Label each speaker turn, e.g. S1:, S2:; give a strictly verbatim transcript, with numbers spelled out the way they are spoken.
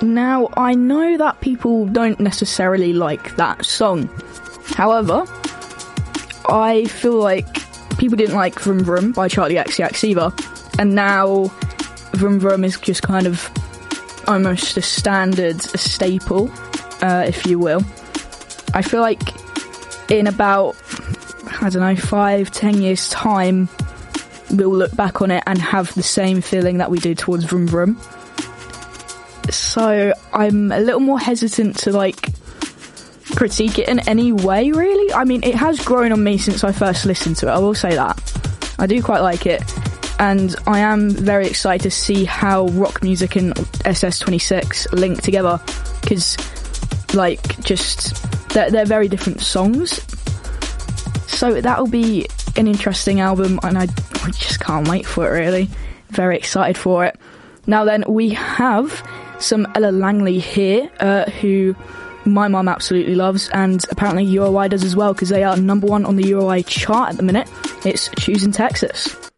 S1: Now, I know that people don't necessarily like that song. However, I feel like people didn't like Vroom Vroom by Charlie X C X either. And now Vroom Vroom is just kind of almost a standard, a staple, uh, if you will. I feel like in about, I don't know, five, ten years' time, we'll look back on it and have the same feeling that we did towards Vroom Vroom. So I'm a little more hesitant to, like, critique it in any way, really. I mean, it has grown on me since I first listened to it, I will say that. I do quite like it, and I am very excited to see how rock music and S S twenty-six link together, because, like, just, they're, they're very different songs. So that'll be an interesting album, and I, I just can't wait for it, really. Very excited for it. Now then, we have some Ella Langley here, uh, who my mum absolutely loves, and apparently U O I does as well, because they are number one on the U O I chart at the minute. It's Choosing Texas.